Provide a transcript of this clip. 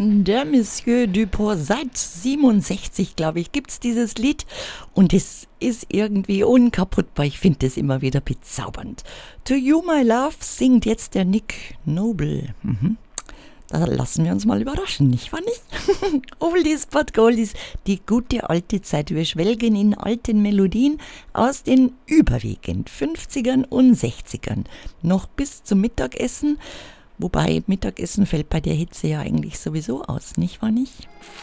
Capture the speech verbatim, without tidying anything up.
Der Monsieur Dupont, seit siebenundsechzig, glaube ich, gibt es dieses Lied und es ist irgendwie unkaputtbar. Ich finde das immer wieder bezaubernd. To You My Love singt jetzt der Nick Noble. Mhm. Da lassen wir uns mal überraschen, nicht wahr nicht? Oldies but Goldies, die gute alte Zeit. Wir schwelgen in alten Melodien aus den überwiegend fünfzigern und sechzigern. Noch bis zum Mittagessen. Wobei Mittagessen fällt bei der Hitze ja eigentlich sowieso aus, nicht wahr nicht?